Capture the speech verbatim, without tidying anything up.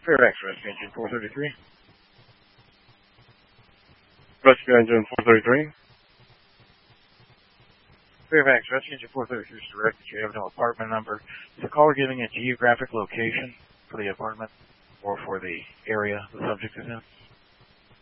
Fairfax Rescue Engine four thirty-three. Rescue Engine four thirty-three. Fairfax Rescue Engine four thirty-three is direct that you have no apartment number. Is the caller giving a geographic location for the apartment or for the area the subject is in?